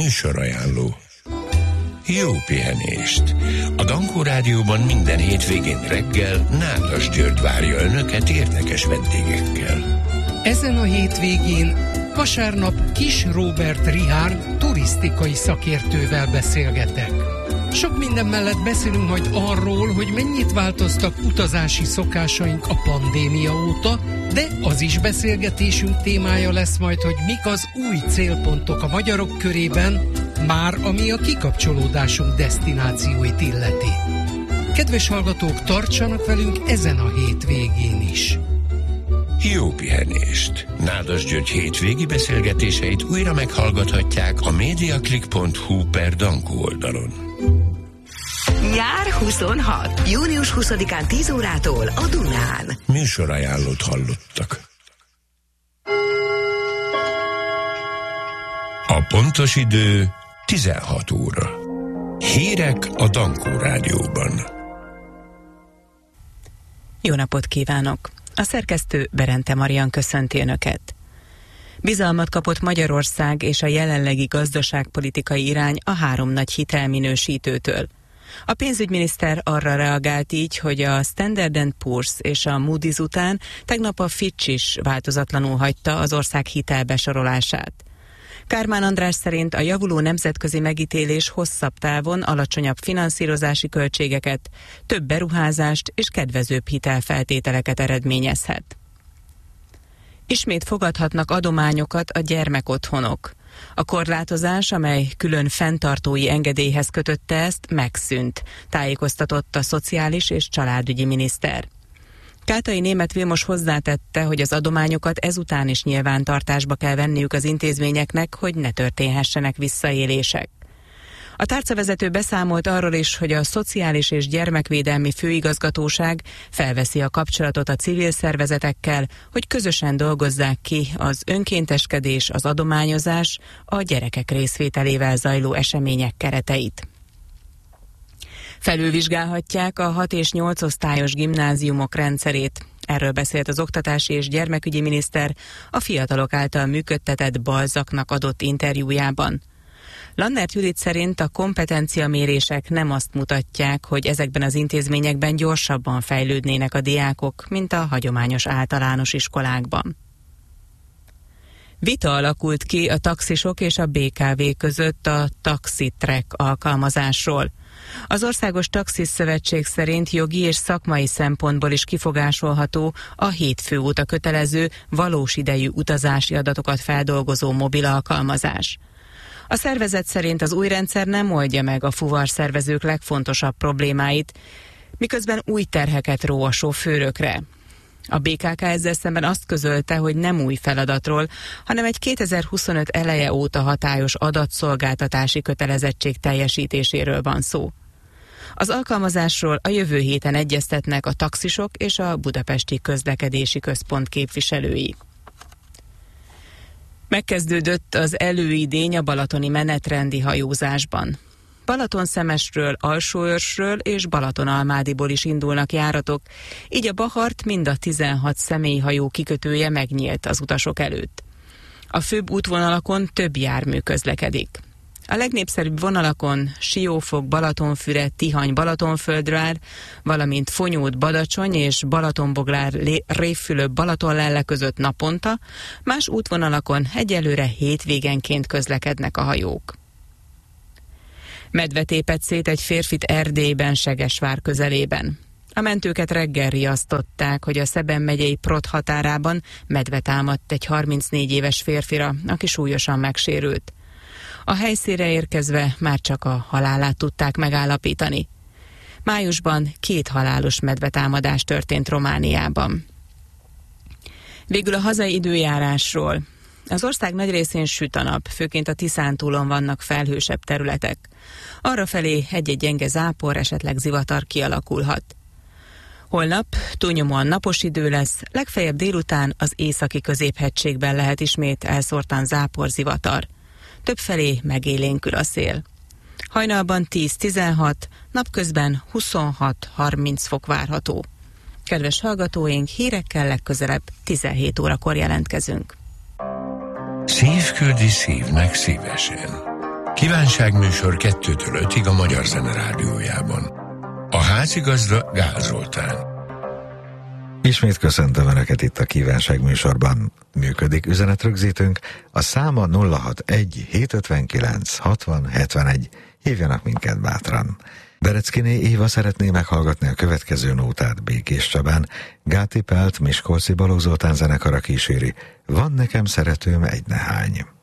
Műsorajánló. Jó pihenést! A Dankó Rádióban minden hétvégén reggel Nádas György várja Önöket érdekes vendégekkel. Ezen a hétvégén vasárnap Kis Róbert Richárd turisztikai szakértővel beszélgetek. Sok minden mellett beszélünk majd arról, hogy mennyit változtak utazási szokásaink a pandémia óta, de az is beszélgetésünk témája lesz majd, hogy mik az új célpontok a magyarok körében, már ami a kikapcsolódásunk desztinációit illeti. Kedves hallgatók, tartsanak velünk ezen a hétvégén is! Jó pihenést! Nádas György hétvégi beszélgetéseit újra meghallgathatják a mediaclick.hu/Dankó oldalon. Nyár 26. Június 20-án 10 órától a Dunán. Műsorajánlót hallottak. A pontos idő 16 óra. Hírek a Dankó Rádióban. Jó napot kívánok! A szerkesztő Berente Marian köszönti Önöket. Bizalmat kapott Magyarország és a jelenlegi gazdaságpolitikai irány a 3 nagy hitelminősítőtől. A pénzügyminiszter arra reagált így, hogy a Standard & Poor's és a Moody's után tegnap a Fitch is változatlanul hagyta az ország hitelbesorolását. Kármán András szerint a javuló nemzetközi megítélés hosszabb távon alacsonyabb finanszírozási költségeket, több beruházást és kedvezőbb hitelfeltételeket eredményezhet. Ismét fogadhatnak adományokat a gyermekotthonok. A korlátozás, amely külön fenntartói engedélyhez kötötte ezt, megszűnt, tájékoztatott a szociális és családügyi miniszter. Kátai Németh Vilmos hozzátette, hogy az adományokat ezután is nyilvántartásba kell venniük az intézményeknek, hogy ne történhessenek visszaélések. A tárcavezető beszámolt arról is, hogy a Szociális és Gyermekvédelmi Főigazgatóság felveszi a kapcsolatot a civil szervezetekkel, hogy közösen dolgozzák ki az önkénteskedés, az adományozás, a gyerekek részvételével zajló események kereteit. Felülvizsgálhatják a 6 és 8 osztályos gimnáziumok rendszerét. Erről beszélt az oktatási és gyermekügyi miniszter a fiatalok által működtetett Balzaknak adott interjújában. Lannert Judit szerint a kompetenciamérések nem azt mutatják, hogy ezekben az intézményekben gyorsabban fejlődnének a diákok, mint a hagyományos általános iskolákban. Vita alakult ki a taxisok és a BKV között a TaxiTrack alkalmazásról. Az Országos Taxis Szövetség szerint jogi és szakmai szempontból is kifogásolható a hétfőóta kötelező, valós idejű utazási adatokat feldolgozó mobil alkalmazás. A szervezet szerint az új rendszer nem oldja meg a fuvarszervezők legfontosabb problémáit, miközben új terheket ró a sofőrökre. A BKK ezzel szemben azt közölte, hogy nem új feladatról, hanem egy 2025 eleje óta hatályos adatszolgáltatási kötelezettség teljesítéséről van szó. Az alkalmazásról a jövő héten egyeztetnek a taxisok és a Budapesti Közlekedési Központ képviselői. Megkezdődött az előidény a balatoni menetrendi hajózásban. Balatonszemesről, Alsóörsről és Balatonalmádiból is indulnak járatok, így a Bahart mind a 16 személyhajó kikötője megnyílt az utasok előtt. A főbb útvonalakon több jármű közlekedik. A legnépszerűbb vonalakon Siófok, Balatonfüred, Tihany, Balatonföldvár, valamint Fonyód, Badacsony és Balatonboglár, Révfülöp, Balatonlelle között naponta, más útvonalakon egyelőre hétvégenként közlekednek a hajók. Medve tépett szét egy férfit Erdélyben, Segesvár közelében. A mentőket reggel riasztották, hogy a Szeben megyei Prot határában medve támadt egy 34 éves férfira, aki súlyosan megsérült. A helyszínre érkezve már csak a halálát tudták megállapítani. Májusban 2 halálos medvetámadás történt Romániában. Végül a hazai időjárásról. Az ország nagy részén süt a nap, főként a Tiszántúlon vannak felhősebb területek. Arrafelé egy-egy gyenge zápor, esetleg zivatar kialakulhat. Holnap túlnyomóan napos idő lesz, legfeljebb délután az északi középhegységben lehet ismét elszórtan zápor-zivatar. Többfelé megélénkül a szél. Hajnalban 10-16, napközben 26-30 fok várható. Kedves hallgatóink, hírekkel legközelebb 17 órakor jelentkezünk. Szív küldi szívnek szívesen. Kívánságműsor 2-től 5-ig a Magyar Zene Rádiójában. A házigazda Gál Zoltán. Ismét köszöntöm Önöket itt a Kívánságműsorban. Működik üzenetrögzítőnk, a száma 061 759 60 71. Hívjanak minket bátran. Bereckiné Éva szeretné meghallgatni a következő nótát Békés Csabán. Gáti Pált Miskolci Balogh Zoltán zenekara kíséri. Van nekem szeretőm egy nehány.